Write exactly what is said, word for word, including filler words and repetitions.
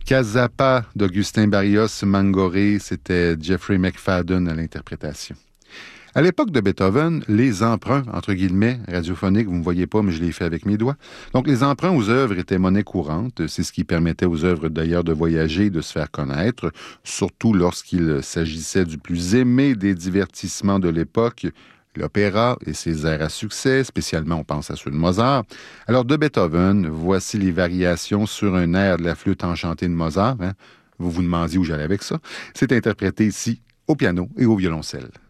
Cazappa d'Augustin Barrios Mangoré, c'était Jeffrey McFadden à l'interprétation. À l'époque de Beethoven, les emprunts, entre guillemets, radiophoniques, vous ne me voyez pas, mais je l'ai fait avec mes doigts. Donc, les emprunts aux œuvres étaient monnaie courante. C'est ce qui permettait aux œuvres d'ailleurs de voyager et de se faire connaître, surtout lorsqu'il s'agissait du plus aimé des divertissements de l'époque, l'opéra et ses airs à succès, spécialement on pense à ceux de Mozart. Alors, de Beethoven, voici les variations sur un air de la flûte enchantée de Mozart. Hein? Vous vous demandiez où j'allais avec ça. C'est interprété ici au piano et au violoncelle.